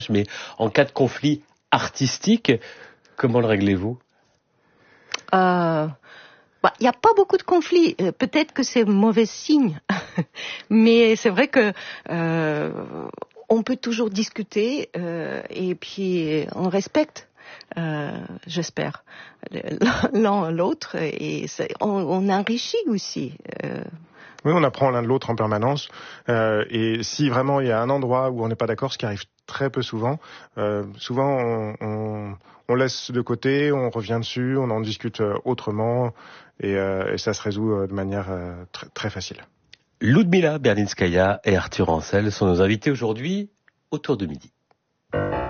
mais en cas de conflit artistique, comment le réglez-vous ? Il n'y a pas beaucoup de conflits. Peut-être que c'est mauvais signe, mais c'est vrai que on peut toujours discuter et puis on respecte. J'espère l'un l'autre et on enrichit aussi. Oui, on apprend l'un de l'autre en permanence. Et si vraiment il y a un endroit où on n'est pas d'accord, ce qui arrive très peu souvent, on laisse de côté, on revient dessus, on en discute autrement et ça se résout de manière très, très facile. Ludmila Berlinskaya et Arthur Ancel sont nos invités aujourd'hui autour de midi.